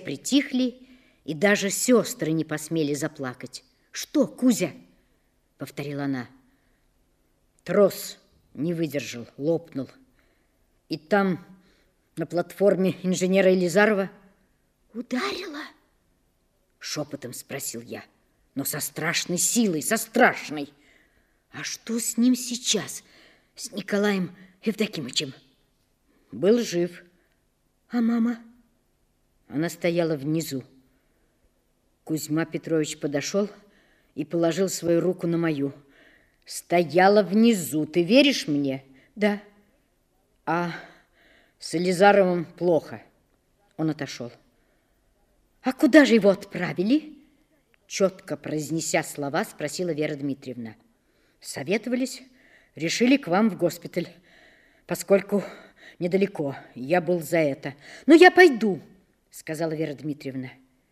притихли, и даже сестры не посмели заплакать. «Что, Кузя?» — повторила она. «Трос не выдержал, лопнул. И там, на платформе инженера Елизарова...» «Ударила?» — шепотом спросил я. «Но со страшной силой, со страшной!» «А что с ним сейчас, с Николаем Евдокимычем?» «Был жив». «А мама?» Она стояла внизу. Кузьма Петрович подошел и положил свою руку на мою. «Стояла внизу. Ты веришь мне?» «Да». «А с Елизаровым плохо». Он отошел. «А куда же его отправили?» Четко произнеся слова, спросила Вера Дмитриевна. «Советовались, решили к вам в госпиталь, поскольку недалеко. Я был за это». «Ну, я пойду», сказала Вера Дмитриевна.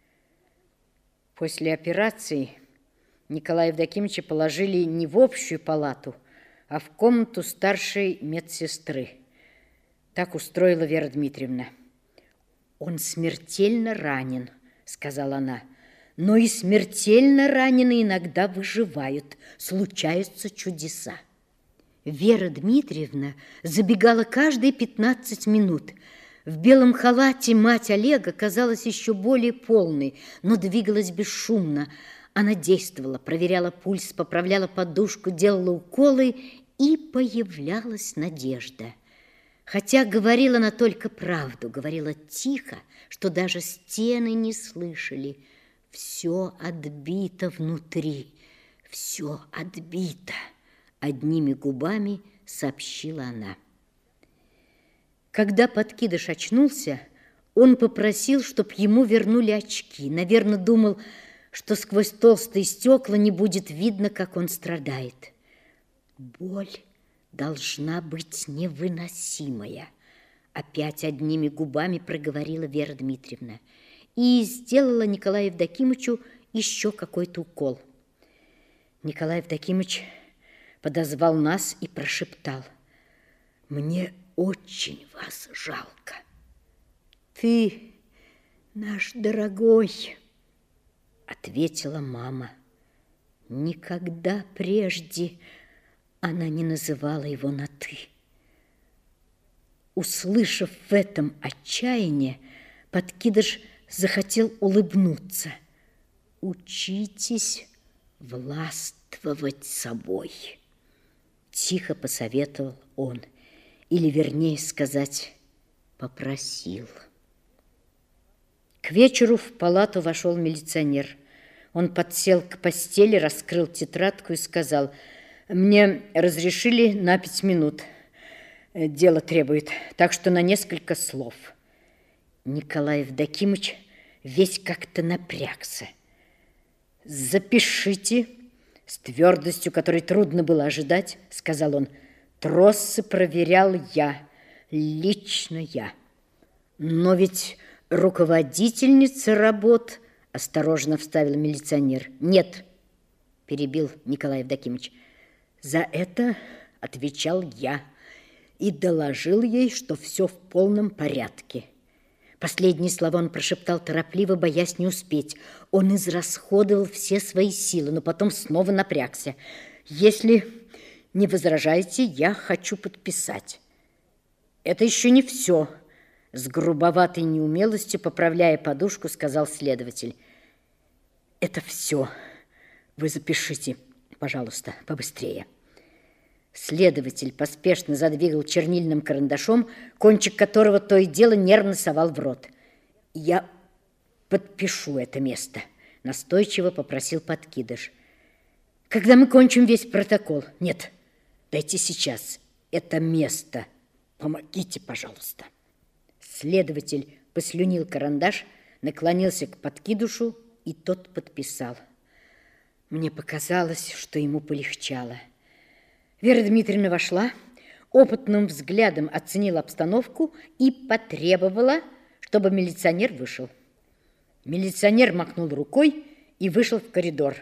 После операции Николая Евдокимовича положили не в общую палату, а в комнату старшей медсестры. Так устроила Вера Дмитриевна. «Он смертельно ранен», сказала она. «Но и смертельно раненые иногда выживают, случаются чудеса». Вера Дмитриевна забегала каждые 15 минут. В белом халате мать Олега казалась еще более полной, но двигалась бесшумно. Она действовала, проверяла пульс, поправляла подушку, делала уколы, и появлялась надежда. Хотя говорила она только правду, говорила тихо, что даже стены не слышали. Все отбито внутри, все отбито, одними губами сообщила она. Когда подкидыш очнулся, он попросил, чтоб ему вернули очки. Наверное, думал, что сквозь толстые стекла не будет видно, как он страдает. Боль должна быть невыносимая, опять одними губами проговорила Вера Дмитриевна и сделала Николаю Евдокимычу еще какой-то укол. Николай Евдокимыч подозвал нас и прошептал: «Мне очень вас жалко». «Ты наш дорогой», ответила мама. Никогда прежде она не называла его на «ты». Услышав в этом отчаяние, подкидыш захотел улыбнуться. «Учитесь властвовать собой», тихо посоветовал он, или, вернее сказать, попросил. К вечеру в палату вошел милиционер. Он подсел к постели, раскрыл тетрадку и сказал: «Мне разрешили на 5 минут. Дело требует, так что на несколько слов». Николай Евдокимыч весь как-то напрягся. «Запишите», с твердостью, которой трудно было ожидать, сказал он. «Тросы проверял я, лично я. Но ведь руководительница работ...» осторожно вставил милиционер. «Нет», перебил Николай Евдокимыч, «за это отвечал я и доложил ей, что все в полном порядке». Последние слова он прошептал торопливо, боясь не успеть. Он израсходовал все свои силы, но потом снова напрягся. «Если не возражаете, я хочу подписать». «Это еще не все», — с грубоватой неумелостью, поправляя подушку, сказал следователь. «Это все. Вы запишите, пожалуйста, побыстрее». Следователь поспешно задвигал чернильным карандашом, кончик которого то и дело нервно совал в рот. «Я подпишу это место», — настойчиво попросил подкидыш. «Когда мы кончим весь протокол?» «Нет, дайте сейчас это место. Помогите, пожалуйста». Следователь послюнил карандаш, наклонился к подкидышу, и тот подписал. Мне показалось, что ему полегчало. Вера Дмитриевна вошла, опытным взглядом оценила обстановку и потребовала, чтобы милиционер вышел. Милиционер махнул рукой и вышел в коридор.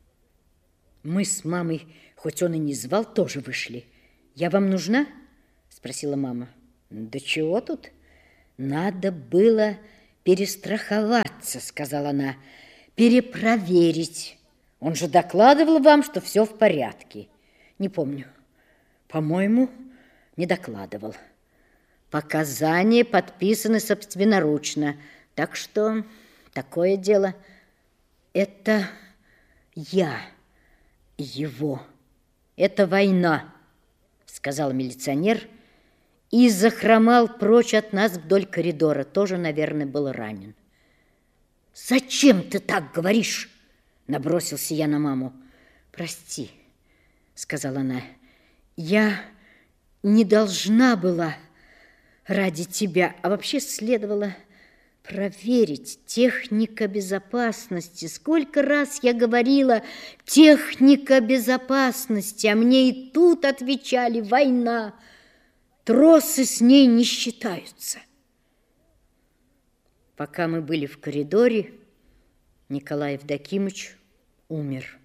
Мы с мамой, хоть он и не звал, тоже вышли. «Я вам нужна?» – спросила мама. «Да чего тут? Надо было перестраховаться, сказала она, перепроверить. Он же докладывал вам, что все в порядке. Не помню. По-моему, не докладывал. Показания подписаны собственноручно. Так что такое дело. Это я его. Это война, сказал милиционер и захромал прочь от нас вдоль коридора. Тоже, наверное, был ранен. «Зачем ты так говоришь?» Набросился я на маму. «Прости», сказала она, я не должна была ради тебя, а вообще следовало проверить. Техника безопасности. Сколько раз я говорила, техника безопасности, а мне и тут отвечали, война. Тросы с ней не считаются. Пока мы были в коридоре, Николай Евдокимыч умер.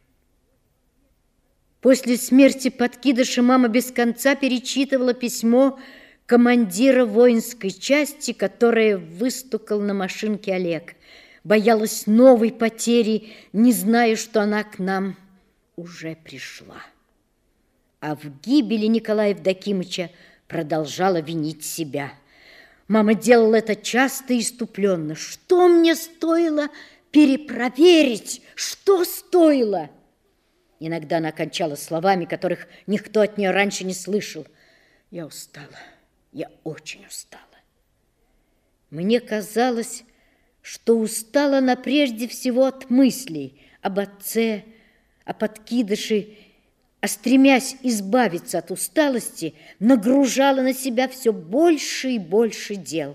После смерти подкидыша мама без конца перечитывала письмо командира воинской части, которое выстукал на машинке Олег. Боялась новой потери, не зная, что она к нам уже пришла. А в гибели Николая Евдокимыча продолжала винить себя. Мама делала это часто и иступленно. Что мне стоило перепроверить? Что стоило? Иногда она кончала словами, которых никто от нее раньше не слышал. Я устала. Я очень устала. Мне казалось, что устала она прежде всего от мыслей об отце, о подкидыше, а стремясь избавиться от усталости, нагружала на себя все больше и больше дел.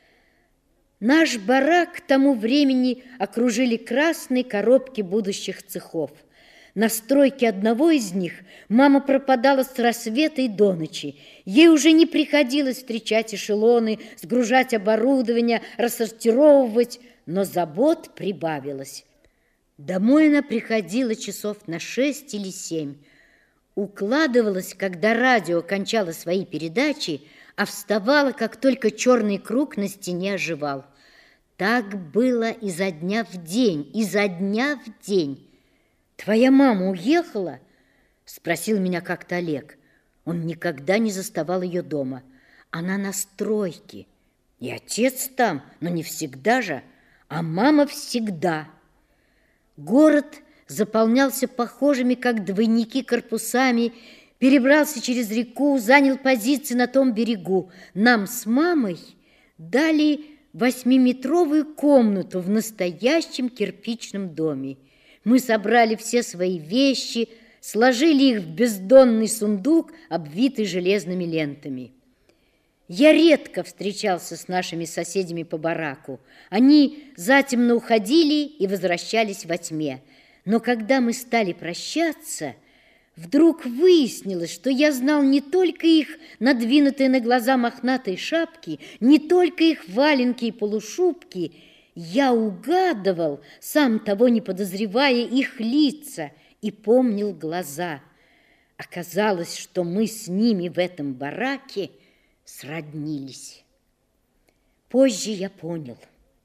Наш барак к тому времени окружили красные коробки будущих цехов. На стройке одного из них мама пропадала с рассвета и до ночи. Ей уже не приходилось встречать эшелоны, сгружать оборудование, рассортировывать, но забот прибавилось. Домой она приходила часов на 6 или 7.Укладывалась, когда радио кончало свои передачи, а вставала, как только черный круг на стене оживал. Так было изо дня в день, изо дня в день. «Твоя мама уехала?» – спросил меня как-то Олег. Он никогда не заставал ее дома. Она на стройке. И отец там, но не всегда же, а мама всегда. Город заполнялся похожими, как двойники, корпусами, перебрался через реку, занял позиции на том берегу. Нам с мамой дали 8-метровую комнату в настоящем кирпичном доме. Мы собрали все свои вещи, сложили их в бездонный сундук, обвитый железными лентами. Я редко встречался с нашими соседями по бараку. Они затемно уходили и возвращались во тьме. Но когда мы стали прощаться, вдруг выяснилось, что я знал не только их надвинутые на глаза мохнатые шапки, не только их валенки и полушубки. Я угадывал, сам того не подозревая, их лица и помнил глаза. Оказалось, что мы с ними в этом бараке сроднились. Позже я понял.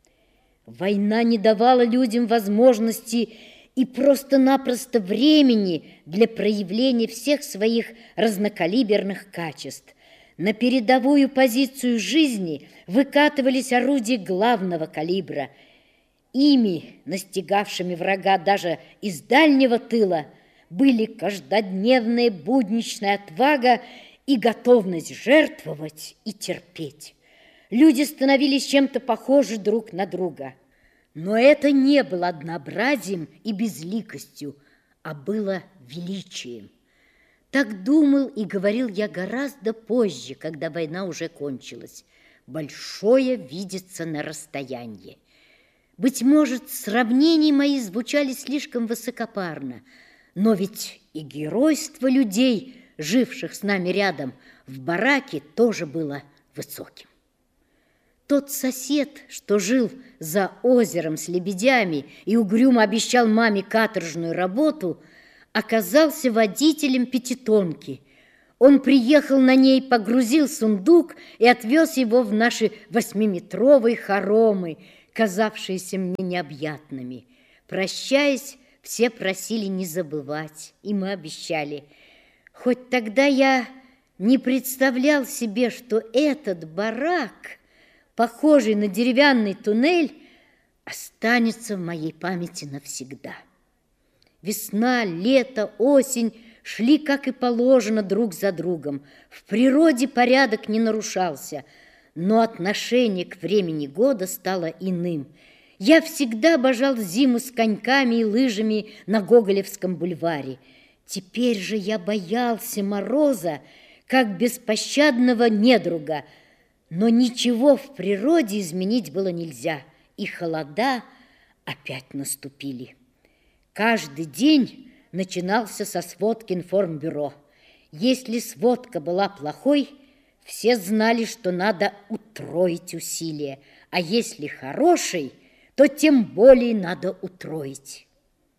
Война не давала людям возможности и просто-напросто времени для проявления всех своих разнокалиберных качеств. На передовую позицию жизни выкатывались орудия главного калибра. Ими, настигавшими врага даже из дальнего тыла, были каждодневная будничная отвага и готовность жертвовать и терпеть. Люди становились чем-то похожи друг на друга. Но это не было однообразием и безликостью, а было величием. Так думал и говорил я гораздо позже, когда война уже кончилась. Большое видится на расстоянии. Быть может, сравнения мои звучали слишком высокопарно, но ведь и геройство людей, живших с нами рядом, в бараке тоже было высоким. Тот сосед, что жил за озером с лебедями и угрюмо обещал маме каторжную работу, оказался водителем пятитонки. Он приехал на ней, погрузил сундук и отвез его в наши 8-метровые хоромы, казавшиеся мне необъятными. Прощаясь, все просили не забывать, и мы обещали. Хоть тогда я не представлял себе, что этот барак, похожий на деревянный туннель, останется в моей памяти навсегда. Весна, лето, осень шли, как и положено, друг за другом. В природе порядок не нарушался, но отношение к времени года стало иным. Я всегда обожал зиму с коньками и лыжами на Гоголевском бульваре. Теперь же я боялся мороза, как беспощадного недруга. Но ничего в природе изменить было нельзя, и холода опять наступили. Каждый день начинался со сводки информбюро. Если сводка была плохой, все знали, что надо утроить усилия, а если хорошей, то тем более надо утроить.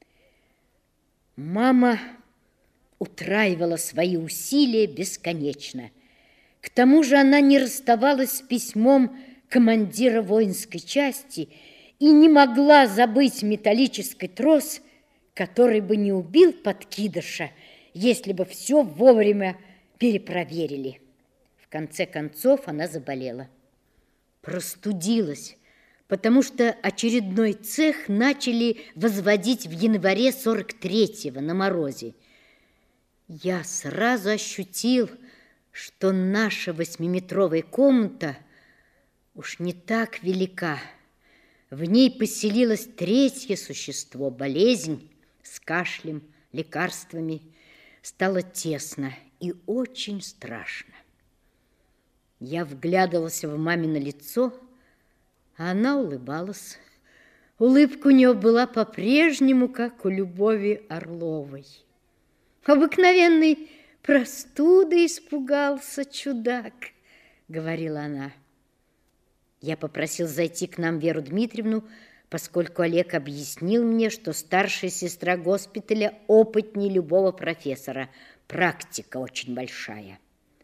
Мама утраивала свои усилия бесконечно. К тому же она не расставалась с письмом командира воинской части и не могла забыть металлический трос, который бы не убил подкидыша, если бы все вовремя перепроверили. В конце концов она заболела. Простудилась, потому что очередной цех начали возводить в январе 43-го на морозе. Я сразу ощутил, что наша 8-метровая комната уж не так велика. В ней поселилось третье существо, болезнь, с кашлем, лекарствами. Стало тесно и очень страшно. Я вглядывался в мамино лицо, а она улыбалась. Улыбка у нее была по-прежнему, как у Любови Орловой. «Обыкновенной простуды испугался чудак», — говорила она. Я попросил зайти к нам Веру Дмитриевну, поскольку Олег объяснил мне, что старшая сестра госпиталя опытнее любого профессора, практика очень большая.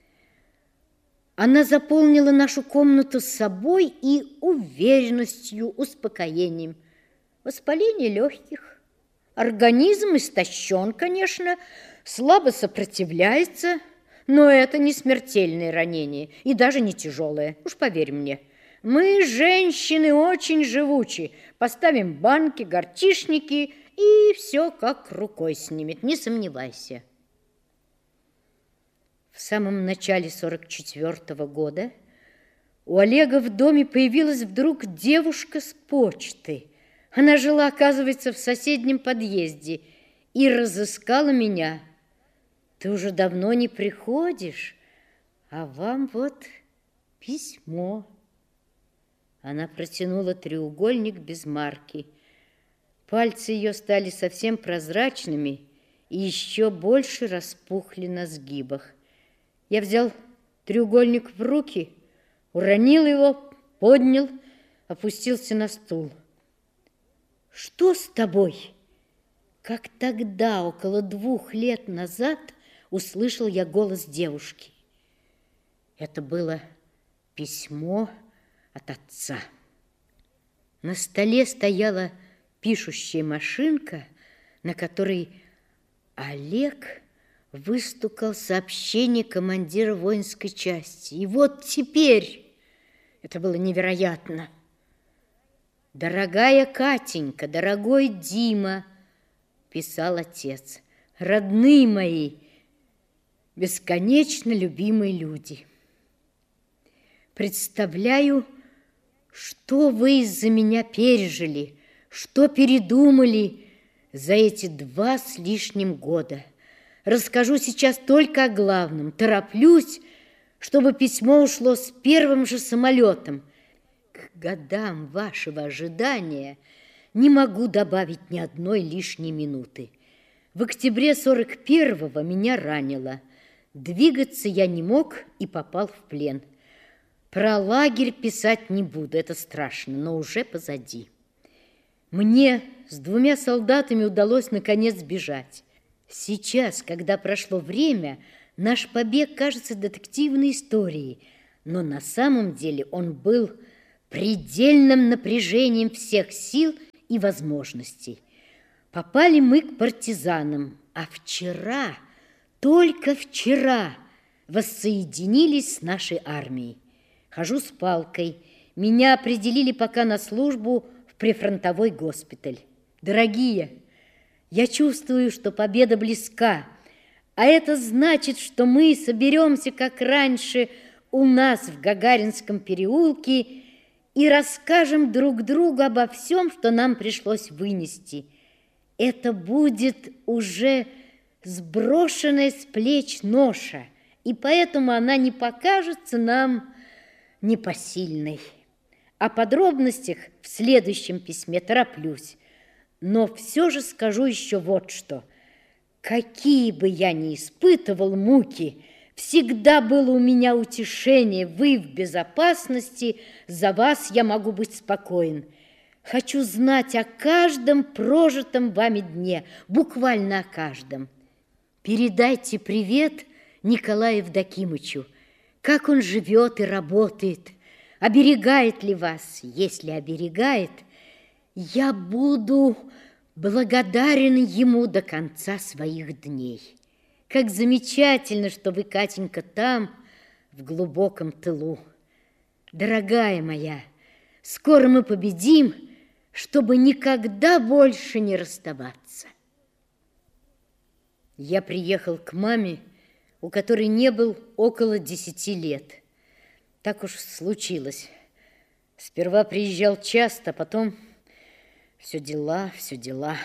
Она заполнила нашу комнату с собой и уверенностью, успокоением. Воспаление легких. Организм истощен, конечно, слабо сопротивляется, но это не смертельное ранение и даже не тяжелое, уж поверь мне. Мы, женщины, очень живучи. Поставим банки, горчишники, и все как рукой снимет, не сомневайся. В самом начале 44-го года у Олега в доме появилась вдруг девушка с почты. Она жила, оказывается, в соседнем подъезде и разыскала меня. Ты уже давно не приходишь, а вам вот письмо. Она протянула треугольник без марки. Пальцы ее стали совсем прозрачными и еще больше распухли на сгибах. Я взял треугольник в руки, уронил его, поднял, опустился на стул. «Что с тобой?» Как тогда, около 2 лет назад, услышал я голос девушки. Это было письмо от отца. На столе стояла пишущая машинка, на которой Олег выстукал сообщение командира воинской части. И вот теперь это было невероятно. «Дорогая Катенька, дорогой Дима», — писал отец, — «родные мои, бесконечно любимые люди. Представляю, что вы из-за меня пережили, что передумали за эти 2 с лишним года. Расскажу сейчас только о главном. Тороплюсь, чтобы письмо ушло с первым же самолетом. К годам вашего ожидания не могу добавить ни одной лишней минуты. В октябре 41-го меня ранило. Двигаться я не мог и попал в плен. Про лагерь писать не буду, это страшно, но уже позади. Мне с 2 солдатами удалось наконец сбежать. Сейчас, когда прошло время, наш побег кажется детективной историей, но на самом деле он был предельным напряжением всех сил и возможностей. Попали мы к партизанам, а вчера, только вчера, воссоединились с нашей армией. Хожу с палкой. Меня определили пока на службу в прифронтовой госпиталь. Дорогие, я чувствую, что победа близка, а это значит, что мы соберемся, как раньше, у нас в Гагаринском переулке и расскажем друг другу обо всем, что нам пришлось вынести. Это будет уже сброшенная с плеч ноша, и поэтому она не покажется нам непосильной. О подробностях в следующем письме тороплюсь, но все же скажу еще вот что. Какие бы я ни испытывал муки, всегда было у меня утешение. Вы в безопасности, за вас я могу быть спокоен. Хочу знать о каждом прожитом вами дне, буквально о каждом. Передайте привет Николаю Евдокимовичу. Как он живет и работает, оберегает ли вас? Если оберегает, я буду благодарен ему до конца своих дней. Как замечательно, что вы, Катенька, там, в глубоком тылу. Дорогая моя, скоро мы победим, чтобы никогда больше не расставаться. Я приехал к маме, у которой не был около 10 лет. Так уж случилось. Сперва приезжал часто, потом все дела, все дела.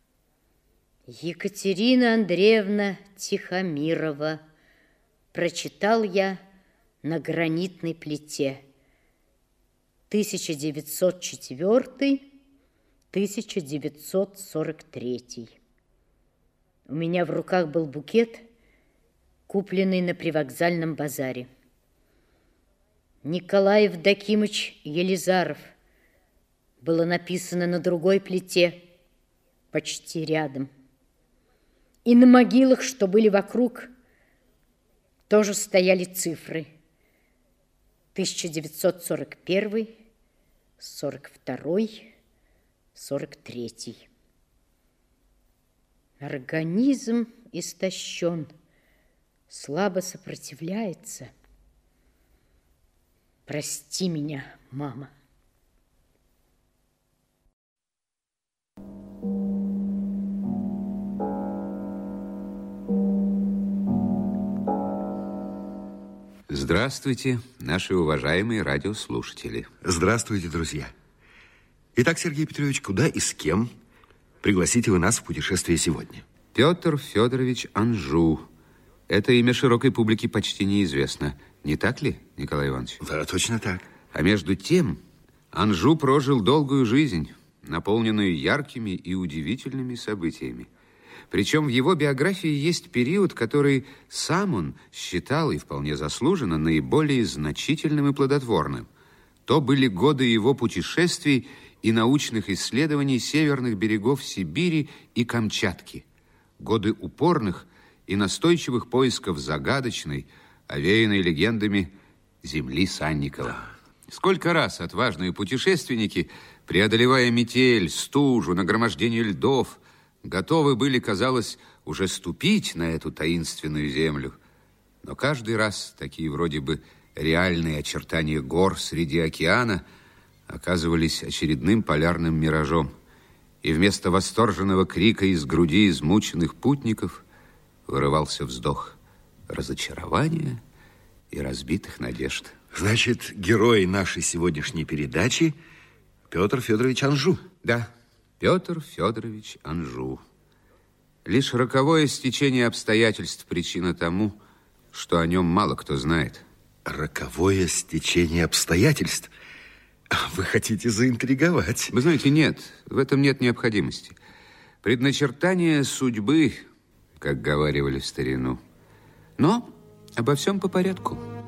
Екатерина Андреевна Тихомирова, прочитал я на гранитной плите. 1904-1943. У меня в руках был букет, купленный на привокзальном базаре. Николай Евдокимович Елизаров было написано на другой плите, почти рядом. И на могилах, что были вокруг, тоже стояли цифры. 1941, 42, 43. Организм истощен, слабо сопротивляется. Прости меня, мама. Здравствуйте, наши уважаемые радиослушатели. Здравствуйте, друзья. Итак, Сергей Петрович, куда и с кем пригласите вы нас в путешествие сегодня? Петр Федорович Анжу. Это имя широкой публике почти неизвестно. Не так ли, Николай Иванович? Да, точно так. А между тем, Анжу прожил долгую жизнь, наполненную яркими и удивительными событиями. Причем в его биографии есть период, который сам он считал, и вполне заслуженно, наиболее значительным и плодотворным. То были годы его путешествий и научных исследований северных берегов Сибири и Камчатки. Годы упорных и настойчивых поисков загадочной, овеянной легендами земли Санникова. Сколько раз отважные путешественники, преодолевая метель, стужу, нагромождение льдов, готовы были, казалось, уже ступить на эту таинственную землю. Но каждый раз такие вроде бы реальные очертания гор среди океана оказывались очередным полярным миражом. И вместо восторженного крика из груди измученных путников вырывался вздох разочарования и разбитых надежд. Значит, герой нашей сегодняшней передачи Петр Федорович Анжу. Да, Петр Федорович Анжу. Лишь роковое стечение обстоятельств причина тому, что о нем мало кто знает. Роковое стечение обстоятельств? Вы хотите заинтриговать? Вы знаете, нет, в этом нет необходимости. Предначертание судьбы, как говаривали в старину. Но обо всем по порядку.